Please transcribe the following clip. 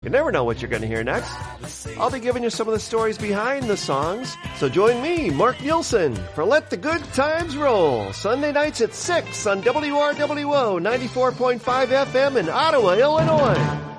You never know what you're going to hear next. I'll be giving you some of the stories behind the songs. So join me, Mark Nielsen, for Let the Good Times Roll, Sunday nights at 6 on WRWO 94.5 FM in Ottawa, Illinois.